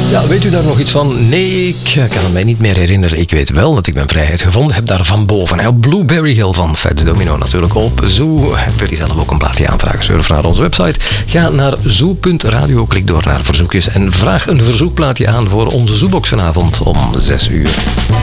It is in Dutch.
Ja, weet u daar nog iets van? Nee, ik kan het mij niet meer herinneren. Ik weet wel dat ik mijn vrijheid gevonden heb daar van boven. Op Blueberry Hill van Fats Domino natuurlijk op Zoo. Wil je zelf ook een plaatje aanvragen? Surf naar onze website. Ga naar zoo.radio, klik door naar verzoekjes en vraag een verzoekplaatje aan voor onze Zoobox vanavond om 6 uur.